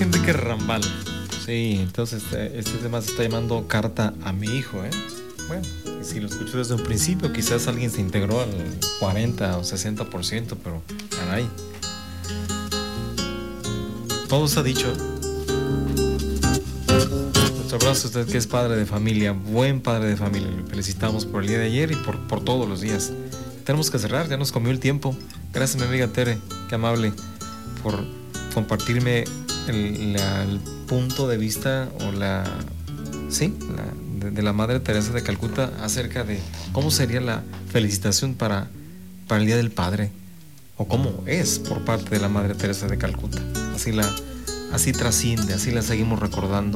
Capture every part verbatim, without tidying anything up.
José Enrique Rambal. Sí, entonces este, este tema se está llamando Carta a mi hijo, ¿eh? Bueno, si lo escucho desde un principio, quizás alguien se integró al cuarenta o sesenta por ciento, pero caray. Todo está dicho. Nuestro abrazo a usted que es padre de familia, buen padre de familia. Le felicitamos por el día de ayer y por, por todos los días. Tenemos que cerrar, ya nos comió el tiempo. Gracias, mi amiga Tere, qué amable por compartirme el, la, el punto de vista o la, sí, la, de, de la Madre Teresa de Calcuta acerca de cómo sería la felicitación para, para el Día del Padre, o cómo es por parte de la Madre Teresa de Calcuta. Así la, así trasciende, así la seguimos recordando.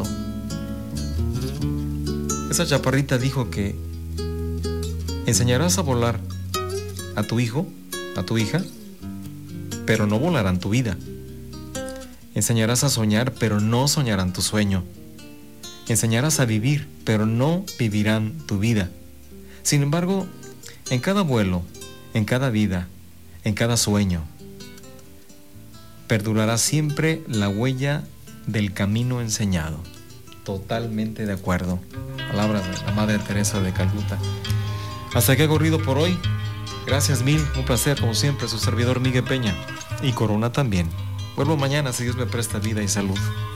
Esa chaparrita dijo que enseñarás a volar a tu hijo, a tu hija, pero no volarán tu vida. Enseñarás a soñar, pero no soñarán tu sueño. Enseñarás a vivir, pero no vivirán tu vida. Sin embargo, en cada vuelo, en cada vida, en cada sueño, perdurará siempre la huella del camino enseñado. Totalmente de acuerdo. Palabras de la Madre Teresa de Calcuta. Hasta aquí ha corrido por hoy. Gracias mil, un placer como siempre, su servidor Miguel Peña y Corona también. Vuelvo mañana si Dios me presta vida y salud.